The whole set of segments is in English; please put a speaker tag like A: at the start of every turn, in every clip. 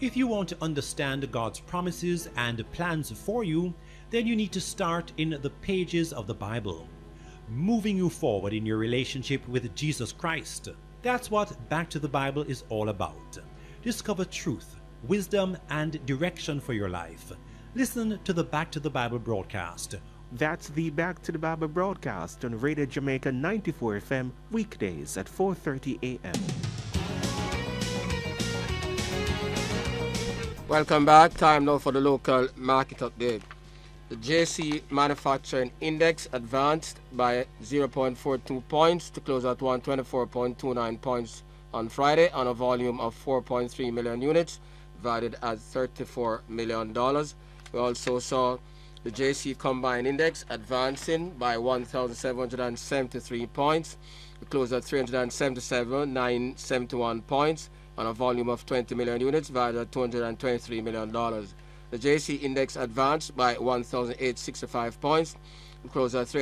A: If you want to understand God's promises and plans for you, then you need to start in the pages of the Bible, moving you forward in your relationship with Jesus Christ. That's what Back to the Bible is all about. Discover truth, wisdom, and direction for your life. Listen to the Back to the Bible broadcast.
B: That's the Back to the Bible broadcast on Radio Jamaica 94 FM weekdays at 4:30 a.m.
C: Welcome back. Time now for the local market update. The JC Manufacturing Index advanced by 0.42 points to close at 124.29 points on Friday on a volume of 4.3 million units, valued at $34 million. We also saw the JC Combined Index advancing by 1,773 points to close at 377,971 points on a volume of 20 million units, valued at $223 million. The JC Index advanced by 1,865 points to close at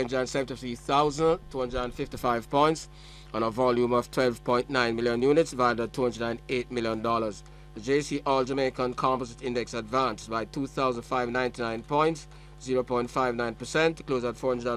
C: 373,255 points on a volume of 12.9 million units, valued at $208 million. The JC All Jamaican Composite Index advanced by 2,599 points, 0.59%, to close at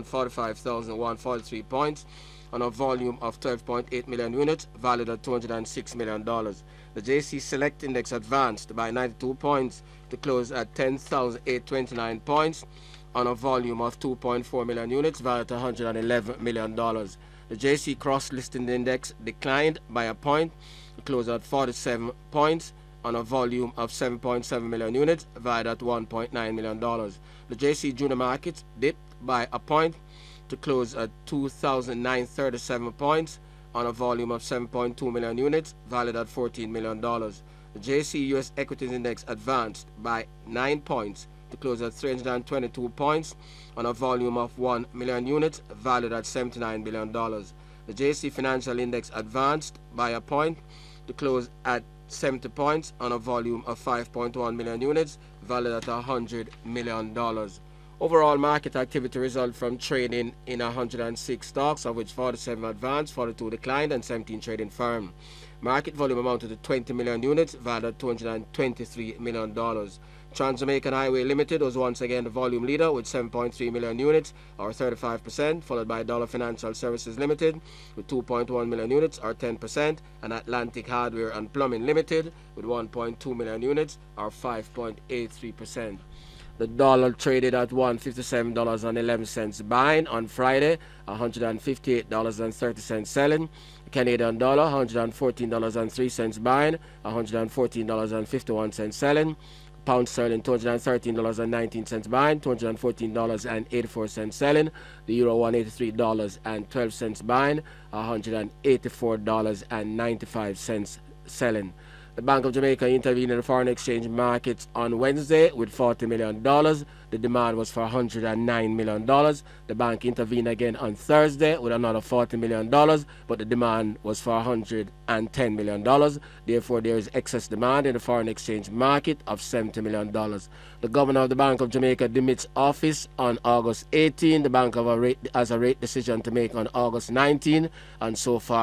C: 445,143 points on a volume of 12.8 million units, valued at $206 million. The JC Select Index advanced by 92 points to close at 10,829 points on a volume of 2.4 million units, valued at $111 million. The JC Cross Listing Index declined by a point to close at 47 points on a volume of 7.7 million units, valued at $1.9 million. The JC Junior Market dipped by a point to close at 2,937 points on a volume of 7.2 million units, valued at $14 million. The JC US Equities Index advanced by 9 points to close at 322 points on a volume of 1 million units, valued at $79 billion. The JC Financial Index advanced by a point to close at 70 points on a volume of 5.1 million units, valued at $100 million. Overall market activity result from trading in 106 stocks, of which 47 advanced, 42 declined, and 17 trading firm. Market volume amounted to 20 million units, valued at $223 million. Trans-Jamaican Highway Limited was once again the volume leader with 7.3 million units, or 35%, followed by Dollar Financial Services Limited with 2.1 million units, or 10%, and Atlantic Hardware and Plumbing Limited with 1.2 million units, or 5.83%. The dollar traded at $157.11 buying on Friday, $158.30 selling. The Canadian dollar, $114.03 buying, $114.51 selling. Pound sterling, $213.19 buying, $214.84 selling. The euro, $183.12 buying, $184.95 selling. The Bank of Jamaica intervened in the foreign exchange markets on Wednesday with $40 million. The demand was for $109 million. The bank intervened again on Thursday with another $40 million, but the demand was for $110 million. Therefore, there is excess demand in the foreign exchange market of $70 million. The governor of the Bank of Jamaica demits office on August 18. The bank has a rate decision to make on August 19, and so far